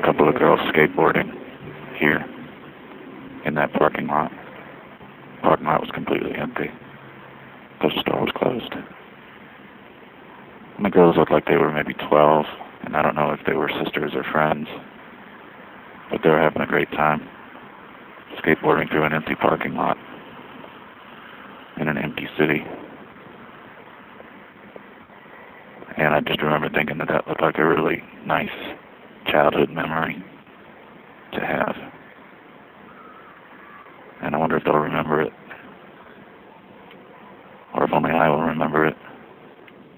couple of girls skateboarding here in that parking lot. The parking lot was completely empty because the store was closed. And the girls looked like they were maybe 12, and I don't know if they were sisters or friends, but they were having a great time skateboarding through an empty parking lot in an empty city. And I just remember thinking that that looked like a really nice childhood memory to have. And I wonder if they'll remember it, or if only I will remember it.